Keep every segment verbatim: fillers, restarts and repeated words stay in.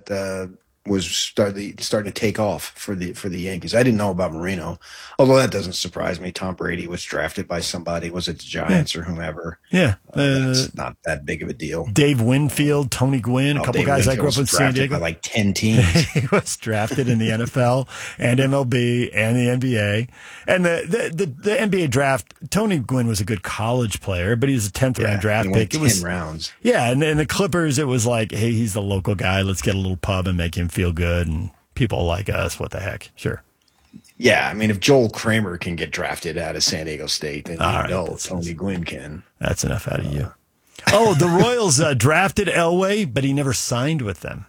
that uh, was starting starting to take off for the for the Yankees. I didn't know about Marino, although that doesn't surprise me. Tom Brady was drafted by somebody. Was it the Giants yeah. or whomever? Yeah, uh, uh, that's not that big of a deal. Dave Winfield, Tony Gwynn, a oh, couple Dave guys Winfield I grew up in San Diego. By like ten teams. He was drafted in the N F L and M L B and the N B A. And the the, the, the N B A draft, Tony Gwynn was a good college player, but he was a tenth yeah, round draft pick. It was ten rounds. Yeah, and, and the Clippers, it was like, hey, he's the local guy. Let's get a little pub and make him feel good. And people like us, what the heck? Sure. Yeah, I mean, if Joel Kramer can get drafted out of San Diego State, then you right, know Tony Gwynn can. That's enough out of you. Oh, the Royals uh, drafted Elway, but he never signed with them.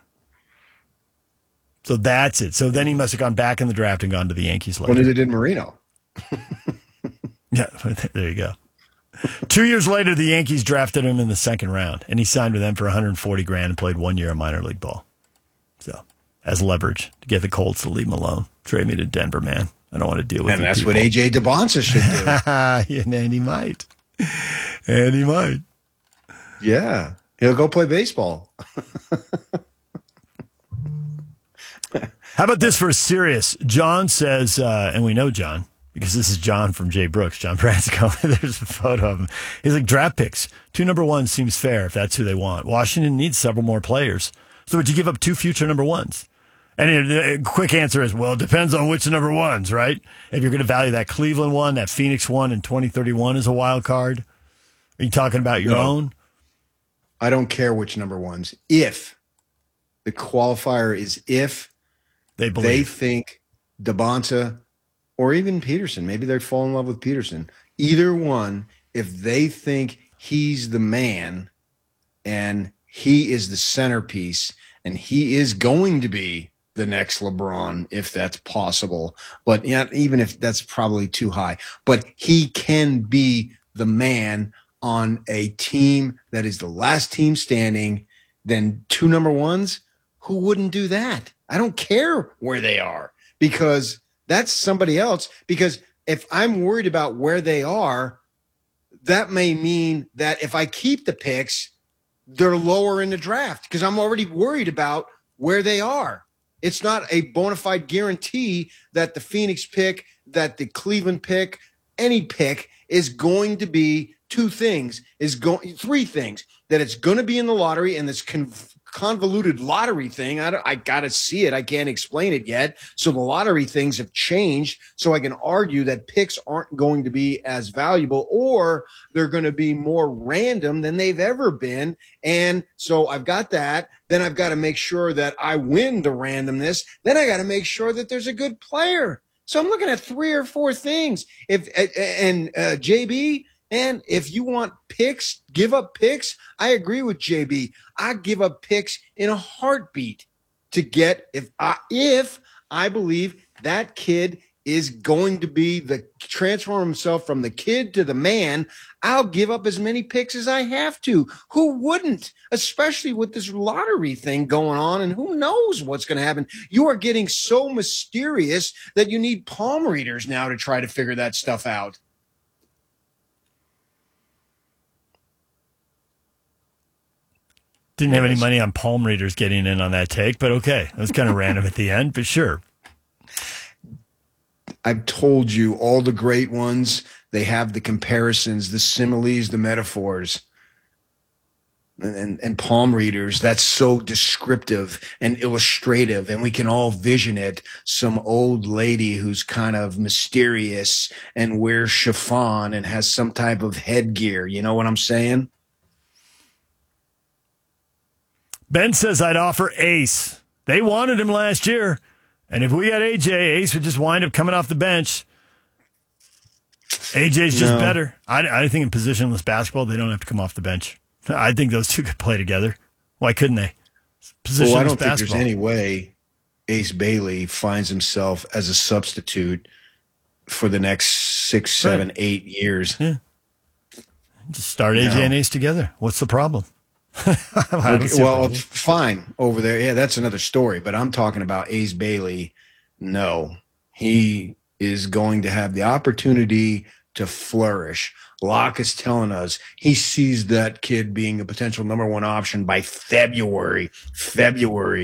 So that's it. So then he must have gone back in the draft and gone to the Yankees later. When did it in Marino? Yeah, there you go. Two years later, the Yankees drafted him in the second round, and he signed with them for one hundred forty grand and played one year of minor league ball. So, as leverage to get the Colts to leave him alone. Trade me to Denver, man. I don't want to deal with it. And that's people. what A J DeBonsa should do. Yeah, and he might. And he might. Yeah. He'll go play baseball. How about this for serious? John says, uh, and we know John, because this is John from Jay Brooks, John Bransco. There's a photo of him. He's like, draft picks. Two number ones seems fair if that's who they want. Washington needs several more players. So would you give up two future number ones? And a quick answer is, well, it depends on which number ones, right? If you're going to value that Cleveland one, that Phoenix one in twenty thirty-one as a wild card, are you talking about your no, own? I don't care which number ones. If the qualifier is if they, believe. they think DeBonta or even Peterson, maybe they fall in love with Peterson, either one, if they think he's the man and he is the centerpiece and he is going to be the next LeBron, if that's possible. But yeah, even if that's probably too high, but he can be the man on a team that is the last team standing, then two number ones, who wouldn't do that? I don't care where they are because that's somebody else. Because if I'm worried about where they are, that may mean that if I keep the picks, they're lower in the draft because I'm already worried about where they are. It's not a bona fide guarantee that the Phoenix pick, that the Cleveland pick, any pick is going to be two things, is going three things, that it's going to be in the lottery and this con- convoluted lottery thing. I, I got to see it. I can't explain it yet. So the lottery things have changed. So I can argue that picks aren't going to be as valuable or they're going to be more random than they've ever been. And so I've got that. Then I've got to make sure that I win the randomness. Then I got to make sure that there's a good player. So I'm looking at three or four things. If and uh, J B, and if you want picks, give up picks. I agree with J B. I give up picks in a heartbeat to get if I if I believe that kid is going to be the transform himself from the kid to the man. I'll give up as many picks as I have to. Who wouldn't? Especially with this lottery thing going on, and who knows what's going to happen. You are getting so mysterious that you need palm readers now to try to figure that stuff out. Didn't have any money on palm readers getting in on that take, but okay. It was kind of random at the end, but sure. I've told you all the great ones, they have the comparisons, the similes, the metaphors. And, and, and palm readers, that's so descriptive and illustrative, and we can all vision it. Some old lady who's kind of mysterious and wears chiffon and has some type of headgear. You know what I'm saying? Ben says I'd offer Ace. They wanted him last year. And if we had A J, Ace would just wind up coming off the bench. A J's just no. better. I, I think in positionless basketball, they don't have to come off the bench. I think those two could play together. Why couldn't they? Positionless well, I don't basketball. think there's any way Ace Bailey finds himself as a substitute for the next six, seven, right. eight years. Yeah. Just start A J no. and Ace together. What's the problem? okay, well, fine over there. Yeah, that's another story. But I'm talking about Ace Bailey. No, he is going to have the opportunity to flourish. Locke is telling us he sees that kid being a potential number one option by February. February.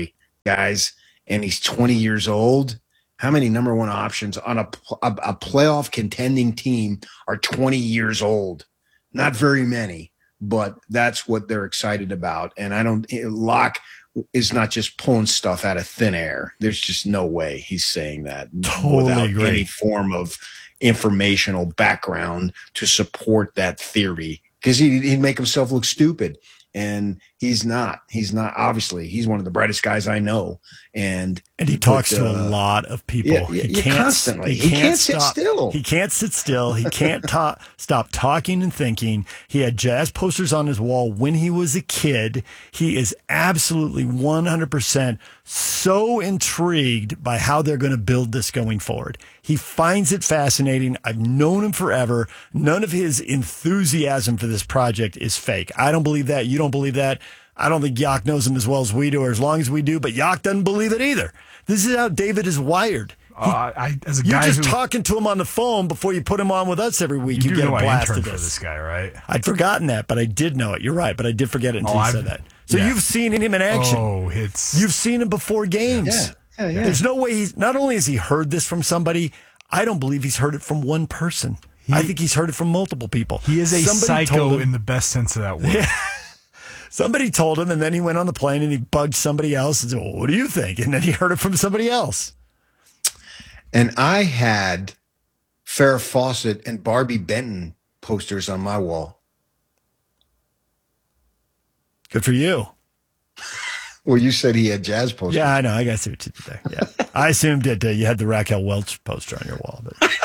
guys, and he's twenty years old. How many number one options on a, a, a playoff contending team are twenty years old? Not very many, but that's what they're excited about. And I don't, Locke is not just pulling stuff out of thin air. There's just no way he's saying that totally without agree. any form of informational background to support that theory, because he, he'd make himself look stupid. And he's not. He's not. Obviously, he's one of the brightest guys I know. And and he talks but, uh, to a lot of people. Yeah, yeah, he can't, constantly. He can't, he can't sit stop. still. He can't sit still. He can't ta- stop talking and thinking. He had Jazz posters on his wall when he was a kid. He is absolutely one hundred percent so intrigued by how they're going to build this going forward. He finds it fascinating. I've known him forever. None of his enthusiasm for this project is fake. I don't believe that. You don't believe that. I don't think Yak knows him as well as we do or as long as we do, but Yak doesn't believe it either. This is how David is wired. He, uh, I, as a you're guy just who, talking to him on the phone before you put him on with us every week. You, You, do get know a I blast interned of for this. this guy, right? I'd forgotten that, but I did know it. You're right, but I did forget it until Oh, you I've- said that. So yeah. you've seen him in action. Oh, it's You've seen him before games. Yeah, yeah, yeah. There's no way he's, not only has he heard this from somebody, I don't believe he's heard it from one person. He- I think he's heard it from multiple people. he is a Somebody told psycho him- in the best sense of that word. Somebody told him, and then he went on the plane and he bugged somebody else and said, well, what do you think? And then he heard it from somebody else. And I had Farrah Fawcett and Barbie Benton posters on my wall. Good for you. Well, you said he had Jazz posters. Yeah, I know. I got to see what you did there. Yeah. I assumed that uh, you had the Raquel Welch poster on your wall.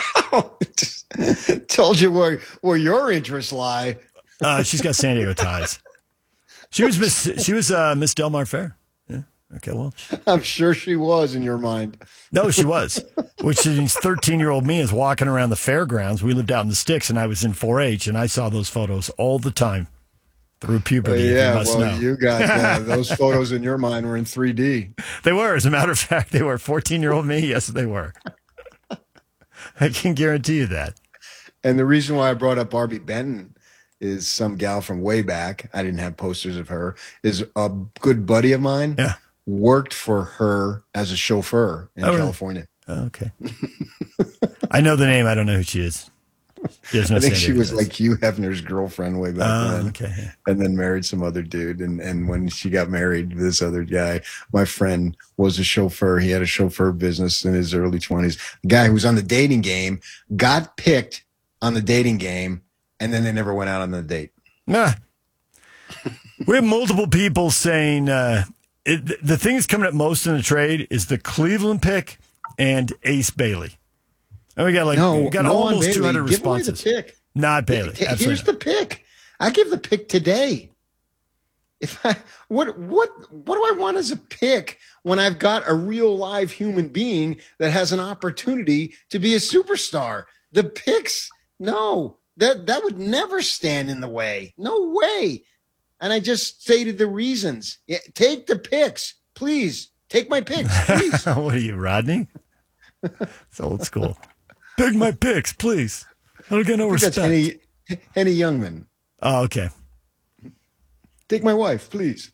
But Told you where, where your interests lie. uh, she's got San Diego ties. She was Miss. She was uh, Miss Del Mar Fair. Yeah. Okay. Well, I'm sure she was in your mind. no, she was. Which means thirteen-year-old me is walking around the fairgrounds. We lived out in the sticks, and I was in four H, and I saw those photos all the time through puberty. Uh, yeah, you must well, know. you got uh, those photos in your mind were in three D. They were, as a matter of fact, they were. fourteen-year-old me, yes, they were. I can guarantee you that. And the reason why I brought up Barbie Benton is some gal from way back. I didn't have posters of her. Is a good buddy of mine. Yeah. Worked for her as a chauffeur in Oh, really? California. Oh, okay. I know the name. I don't know who she is. There's no I think San she Diego was ties. like Hugh Hefner's girlfriend way back Oh, then. okay. Yeah. And then married some other dude. And and when she got married to this other guy, my friend was a chauffeur. He had a chauffeur business in his early twenties. The guy who was on the dating game got picked on the dating game, and then they never went out on the date. Nah. We have multiple people saying uh, it, the thing that's coming up most in the trade is the Cleveland pick and Ace Bailey. And we got like No, we got no almost Bailey. two hundred Give away the responses. pick. Not Bailey. H- Absolutely Here's not. the pick. I give the pick today. If I what what what do I want as a pick when I've got a real live human being that has an opportunity to be a superstar? The picks, no, that that would never stand in the way. No way. And I just stated the reasons. Yeah, take the picks, please. Take my picks, please. What are you, Rodney? It's old school. Pick my picks, please. I don't get no I think respect. that's Henny, Henny Youngman. Oh, okay. Take my wife, please.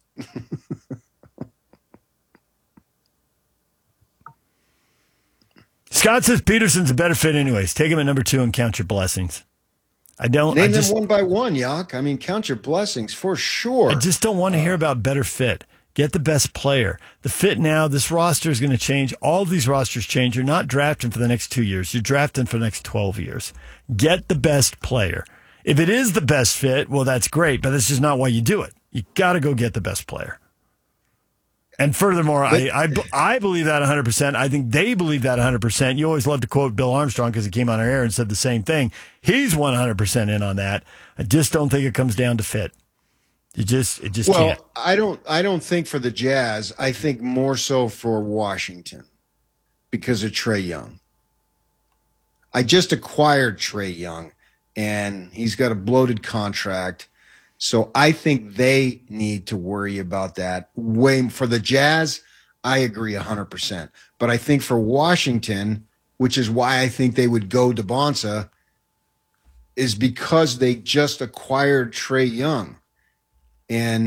Scott says Peterson's a better fit anyways. Take him at number two and count your blessings. I don't. Name I just, them one by one, Yak. I mean, count your blessings for sure. I just don't want to hear about better fit. Get the best player. The fit now, this roster is going to change. All of these rosters change. You're not drafting for the next two years. You're drafting for the next twelve years. Get the best player. If it is the best fit, well, that's great, but that's just not why you do it. You got to go get the best player. And furthermore, I, I I believe that one hundred percent. I think they believe that one hundred percent. You always love to quote Bill Armstrong because he came on our air and said the same thing. He's one hundred percent in on that. I just don't think it comes down to fit. You just it just well, can't. I don't I don't think for the Jazz. I think more so for Washington because of Trae Young. I just acquired Trae Young, and he's got a bloated contract. So I think they need to worry about that. Way for the Jazz, I agree one hundred percent. But I think for Washington, which is why I think they would go to Bonsa, is because they just acquired Trae Young. And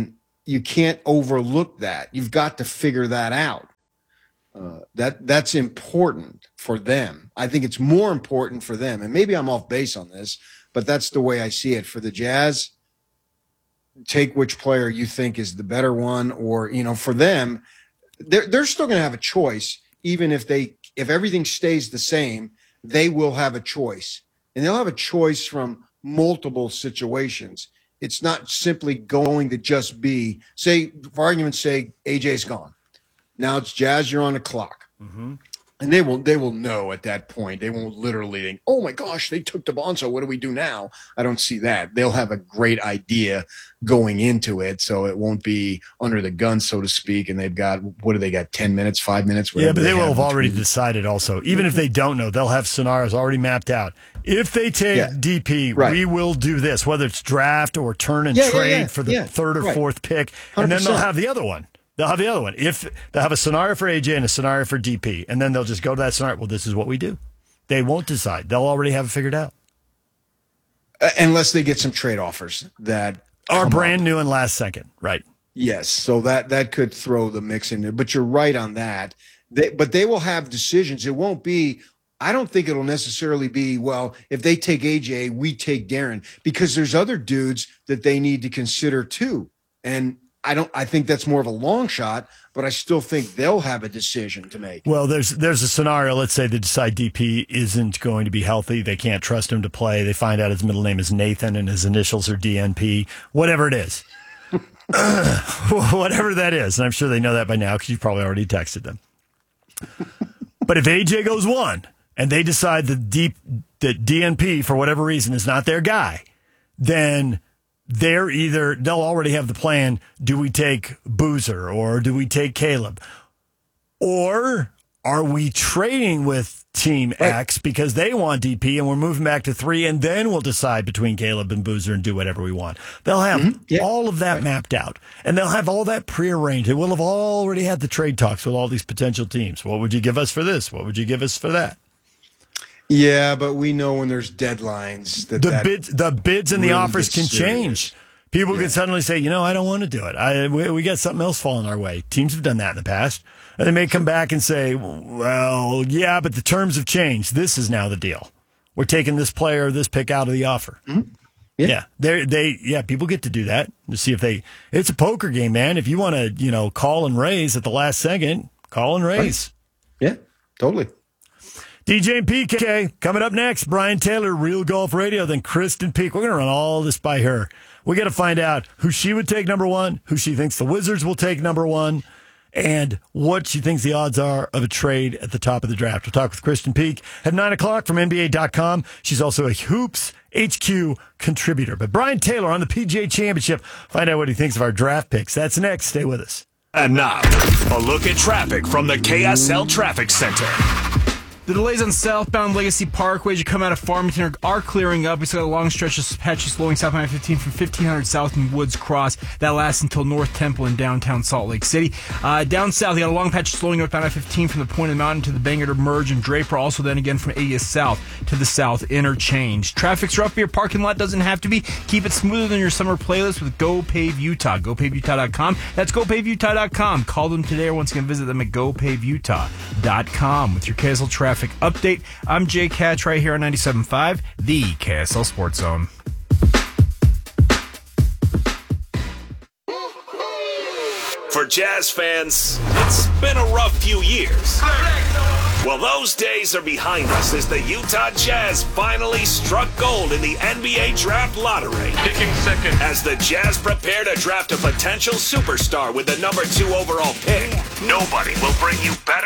you can't overlook that. You've got to figure that out. Uh, that that's important for them. I think it's more important for them. And maybe I'm off base on this, but that's the way I see it. For the Jazz, take which player you think is the better one, or, you know, for them, they're, they're still going to have a choice. Even if they, if everything stays the same, they will have a choice, and they'll have a choice from multiple situations. It's not simply going to just be, say, for argument's sake, A J's gone. Now it's Jazz, you're on the clock. Mm-hmm. And they will they will know at that point. They won't literally think, oh, my gosh, they took Bonzo. What do we do now? I don't see that. They'll have a great idea going into it, so it won't be under the gun, so to speak, and they've got, what do they got, ten minutes, five minutes? Yeah, but they, they will have have already between. decided also. Even if they don't know, they'll have scenarios already mapped out. If they take Yeah. D P, Right. we will do this, whether it's draft or turn and Yeah, yeah, trade yeah, for the yeah, third or right. fourth pick, one and hundred then they'll percent. have the other one. They'll have the other one. If they'll have a scenario for A J and a scenario for D P, and then they'll just go to that scenario. Well, this is what we do. They won't decide. They'll already have it figured out. Uh, unless they get some trade offers that Are come brand up. new and last second, right? Yes, so that that could throw the mix in there. But you're right on that. They, but they will have decisions. It won't be. I don't think it'll necessarily be, well, if they take A J, we take Darren, because there's other dudes that they need to consider too. And I don't. I think that's more of a long shot, but I still think they'll have a decision to make. Well, there's there's a scenario. Let's say they decide D P isn't going to be healthy. They can't trust him to play. They find out his middle name is Nathan and his initials are D N P. Whatever it is, whatever that is, and I'm sure they know that by now because you've probably already texted them. But if A J goes one and they decide that D, that D N P for whatever reason is not their guy, then they're either, they'll already have the plan. Do we take Boozer or do we take Caleb? Or are we trading with Team Right. X because they want D P and we're moving back to three, and then we'll decide between Caleb and Boozer and do whatever we want. They'll have Mm-hmm. Yeah. all of that Right. mapped out, and they'll have all that prearranged. They will have already had the trade talks with all these potential teams. What would you give us for this? What would you give us for that? Yeah, but we know when there's deadlines that The that bids, the bids and the really offers gets can serious. change. People Yeah. can suddenly say, you know, I don't want to do it. I we, we got something else falling our way. Teams have done that in the past. And they may come back and say, well, yeah, but the terms have changed. This is now the deal. We're taking this player or this pick out of the offer. Mm-hmm. Yeah. Yeah. They they yeah, people get to do that to see if they it's a poker game, man. If you want to, you know, call and raise at the last second, call and raise. Yeah, totally. D J and P K coming up next. Brian Taylor, Real Golf Radio, then Kristen Peak. We're going to run all this by her. We got to find out who she would take number one, who she thinks the Wizards will take number one, and what she thinks the odds are of a trade at the top of the draft. We'll talk with Kristen Peak at nine o'clock from N B A dot com. She's also a Hoops H Q contributor. But Brian Taylor on the P G A Championship. Find out what he thinks of our draft picks. That's next. Stay with us. And now, a look at traffic from the K S L Traffic Center. The delays on southbound Legacy Parkway as you come out of Farmington are, are clearing up. We still got a long stretch of patchy slowing southbound I fifteen from fifteen hundred south in Woods Cross. That lasts until North Temple in downtown Salt Lake City. Uh, down south, you got a long patch of slowing northbound I fifteen from the point of the mountain to the Bangor Merge and Draper. Also then again from eightieth South to the South Interchange. Traffic's rough. Your parking lot doesn't have to be. Keep it smoother than your summer playlist with Go Pave Utah. Go Pave Utah dot com. That's Go Pave Utah dot com. Call them today or once again visit them at Go Pave Utah dot com with your K S L traffic update. I'm Jay Catch right here on ninety-seven point five, the K S L Sports Zone. For Jazz fans, it's been a rough few years. Well, those days are behind us as the Utah Jazz finally struck gold in the N B A Draft Lottery. Picking second. As the Jazz prepare to draft a potential superstar with the number two overall pick, nobody will bring you better